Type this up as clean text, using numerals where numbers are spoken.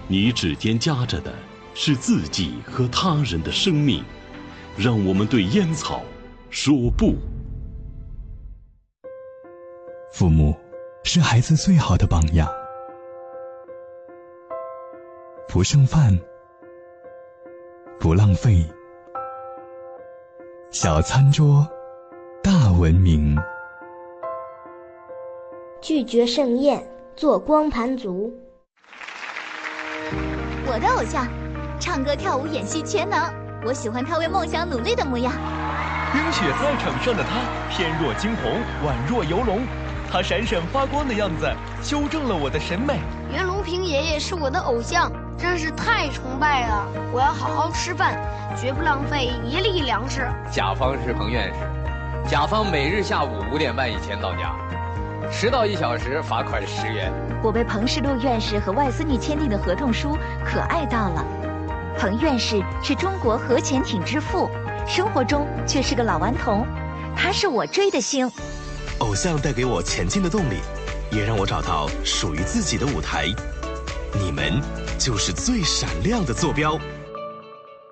你指尖夹着的是自己和他人的生命，让我们对烟草说不。 父母是孩子最好的榜样，不剩饭，不浪费，小餐桌，大文明。 拒绝盛宴，做光盘族。 我的偶像，唱歌跳舞演戏全能，我喜欢他为梦想努力的模样。 冰雪赛场上的他，翩若惊鸿，宛若游龙，他闪闪发光的样子，修正了我的审美。 袁隆平爷爷是我的偶像，真是太崇拜了！我要好好吃饭，绝不浪费一粒粮食。 甲方是彭院士，甲方每日下午5点半以前到家，迟到1小时罚款10元。 我被彭世禄院士和外孙女签订的合同书可爱到了。彭院士是中国核潜艇之父，生活中却是个老顽童，他是我追的星。 偶像带给我前进的动力，也让我找到属于自己的舞台。你们就是最闪亮的坐标。